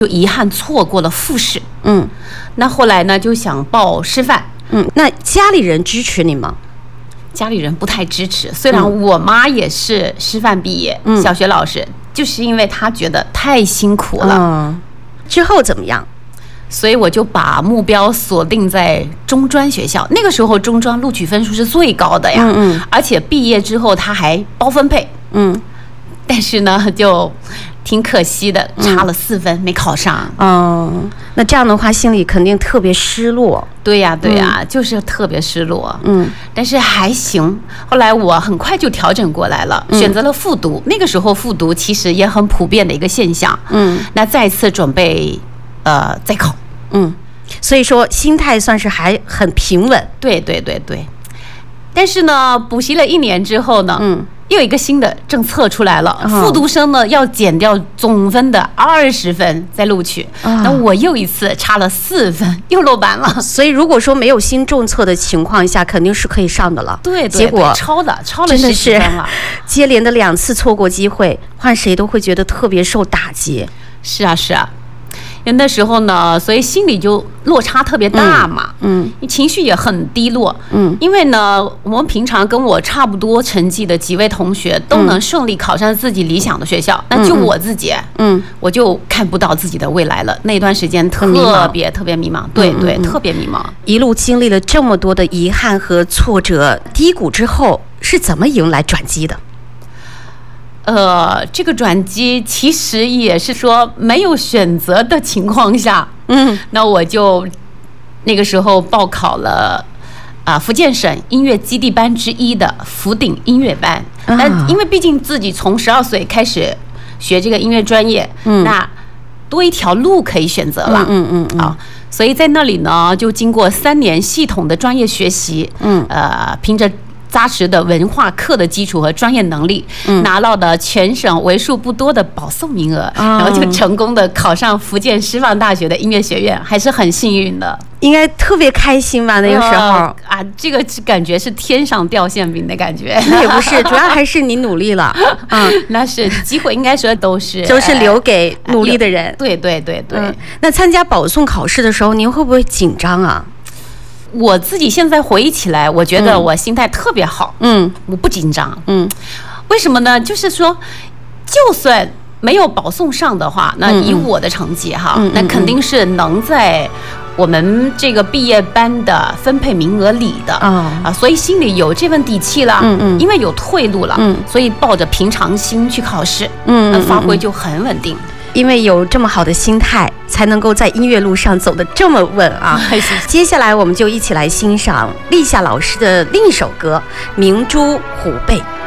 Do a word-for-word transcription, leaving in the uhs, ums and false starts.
就遗憾错过了复试。 嗯， 那后来呢，就想报师范。 嗯，那家里人支持你吗？ 家里人不太支持，虽然我妈也是师范毕业，嗯、小学老师，就是因为她觉得太辛苦了。 嗯，之后怎么样？ 所以我就把目标锁定在中专学校。那个时候中专录取分数是最高的呀， 嗯嗯， 而且毕业之后他还包分配。 嗯， 但是呢，就挺可惜的，差了四分、嗯、没考上。 嗯，那这样的话，心里肯定特别失落。 对呀，对呀，嗯、就是特别失落。 嗯， 但是还行。后来我很快就调整过来了，嗯、选择了复读。那个时候复读其实也很普遍的一个现象。 嗯， 那再次准备呃再考。 嗯，所以说心态算是还很平稳。 对对对对。但是呢，补习了一年之后呢，嗯。又有一个新的政策出来了，哦、复读生呢要减掉总分的二十分再录取。哦、那我又一次差了四分，又落班了。 所以如果说没有新政策的情况下，肯定是可以上的了。 对， 结果超的超了十几分了， 接连的两次错过机会，换谁都会觉得特别受打击。 是啊，是啊。因为那时候呢，所以心里就落差特别大嘛， 嗯， 你情绪也很低落， 嗯， 因为呢，我们平常跟我差不多成绩的几位同学都能顺利考上自己理想的学校，嗯、那就我自己， 嗯， 我就看不到自己的未来了。那段时间特别特别迷茫，对对，嗯、特别迷茫。 一路经历了这么多的遗憾和挫折、低谷之后，是怎么迎来转机的？ 呃，这个转机其实也是说没有选择的情况下， 嗯， 那我就那个时候报考了啊、呃、福建省音乐基地班之一的福鼎音乐班。 啊、 那因为毕竟自己从十二岁开始学这个音乐专业， 嗯， 那多一条路可以选择了， 嗯嗯嗯， 啊，所以在那里呢，就经过三年系统的专业学习， 嗯， 呃，凭着扎实的文化课的基础和专业能力，嗯、拿到的全省为数不多的保送名额， 嗯、 然后就成功的考上福建师范大学的音乐学院，还是很幸运的。 应该特别开心吧？那个时候、呃、 啊，这个感觉是天上掉馅饼的感觉。 那也不是，主要还是你努力了。嗯， 那是机会，应该说都是都是留给努力的人。 哎、对对对对、嗯。 那参加保送考试的时候，您会不会紧张啊？ 我自己现在回忆起来，我觉得我心态特别好， 嗯， 我不紧张， 嗯， 为什么呢？就是说，就算没有保送上的话，那以我的成绩哈， 嗯、 那肯定是能在我们这个毕业班的分配名额里的啊、 哦、 啊，所以心里有这份底气了， 嗯嗯， 因为有退路了， 嗯， 所以抱着平常心去考试， 嗯， 那发挥就很稳定。 因为有这么好的心态，才能够在音乐路上走得这么稳啊！接下来我们就一起来欣赏立夏老师的另一首歌《明珠虎背》。